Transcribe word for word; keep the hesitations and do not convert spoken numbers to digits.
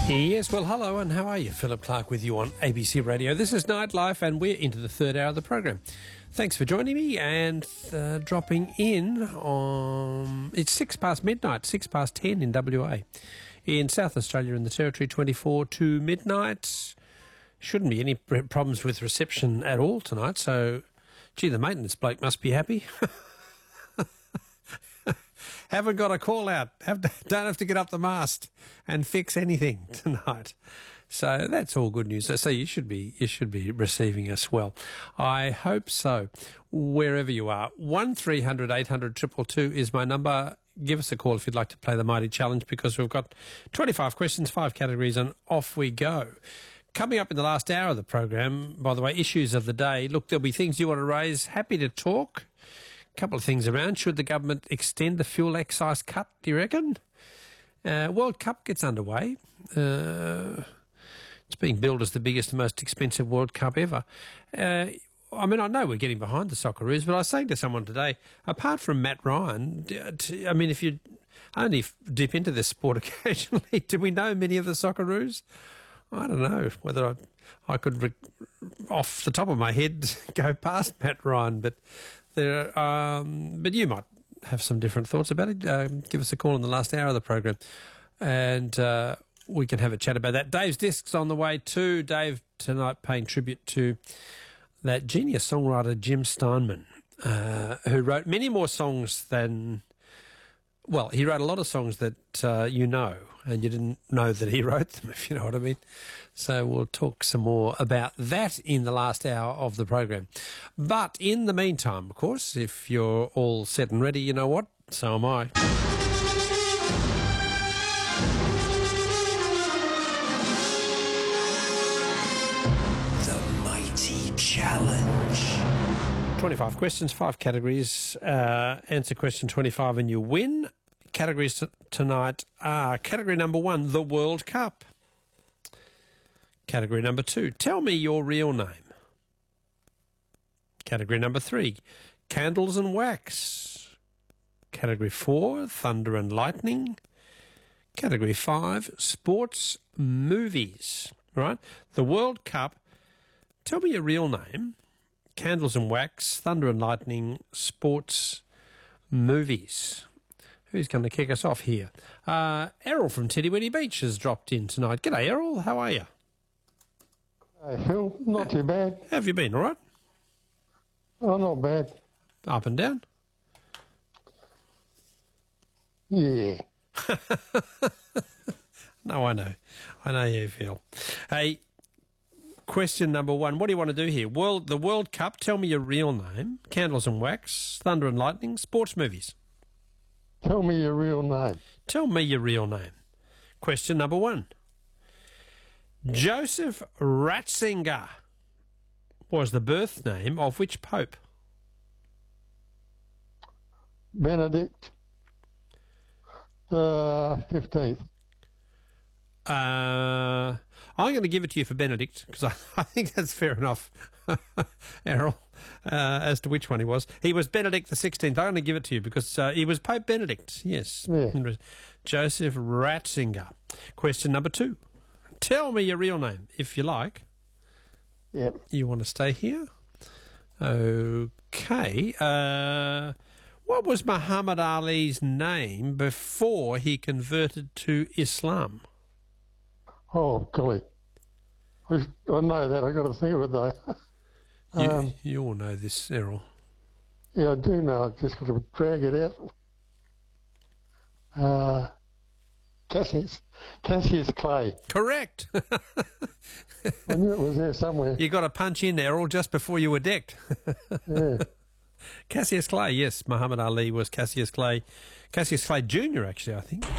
Yes, well, hello, and how are you? Philip Clark with you on A B C Radio. This is Nightlife, and we're into the third hour of the program. Thanks for joining me and uh, dropping in on... It's six past midnight, six past ten in W A. In South Australia in the Territory, twenty-four to midnight. Shouldn't be any problems with reception at all tonight, so, gee, the maintenance bloke must be happy. Haven't got a call out. Have to, don't have to get up the mast and fix anything tonight. So that's all good news. So you should be you should be receiving us well. I hope so. Wherever you are, one three hundred eight hundred two two two is my number. Give us a call if you'd like to play the Mighty Challenge, because we've got twenty-five questions, five categories, and off we go. Coming up in the last hour of the program, by the way, issues of the day. Look, there'll be things you want to raise. Happy to talk. Couple of things around. Should the government extend the fuel excise cut, do you reckon? Uh, World Cup gets underway. Uh, it's being billed as the biggest and most expensive World Cup ever. Uh, I mean, I know we're getting behind the Socceroos, but I was saying to someone today, apart from Matt Ryan, I mean, if you only dip into this sport occasionally, do we know many of the Socceroos? I don't know whether I, I could, off the top of my head, go past Matt Ryan, but... There, um, but you might have some different thoughts about it. Uh, give us a call in the last hour of the program, and uh, we can have a chat about that. Dave's Disc's on the way too. Dave tonight paying tribute to that genius songwriter Jim Steinman, uh, who wrote many more songs than... Well, he wrote a lot of songs that uh, you know, and you didn't know that he wrote them, if you know what I mean. So we'll talk some more about that in the last hour of the program. But in the meantime, of course, if you're all set and ready, you know what? So am I. The Mighty Challenge. twenty-five questions, five categories. Uh, answer question twenty-five and you win. Categories t- tonight are category number one, the World Cup. Category number two, tell me your real name. Category number three, candles and wax. Category four, thunder and lightning. Category five, sports movies. Right? The World Cup, tell me your real name. Candles and wax, thunder and lightning, sports movies. Who's going to kick us off here? Uh, Errol from Tiddy Beach has dropped in tonight. G'day, Errol. How are you? Hey, Phil, not too bad. How have you been, all right? Oh, not bad. Up and down? Yeah. No, I know. I know how you feel. Hey, question number one. What do you want to do here? World, the World Cup, tell me your real name. Candles and wax, thunder and lightning, sports movies. Tell me your real name. Tell me your real name. Question number one. Joseph Ratzinger was the birth name of which pope? Benedict uh, fifteenth. Uh, I'm going to give it to you for Benedict, because I, I think that's fair enough, Errol, uh, as to which one he was. He was Benedict the sixteenth. I'm going to give it to you because uh, he was Pope Benedict, yes. Yeah. Joseph Ratzinger. Question number two. Tell me your real name, if you like. Yep. You want to stay here? Okay. Uh, what was Muhammad Ali's name before he converted to Islam? Oh, golly. I I know that. I've got to think of it, though. You, um, you all know this, Errol. yeah, I do know. I've just got to drag it out. Uh, Cassius, Cassius Clay. Correct. I knew it was there somewhere. You got to punch in, Errol, just before you were decked. Yeah. Cassius Clay, yes. Muhammad Ali was Cassius Clay. Cassius Clay Junior, actually, I think.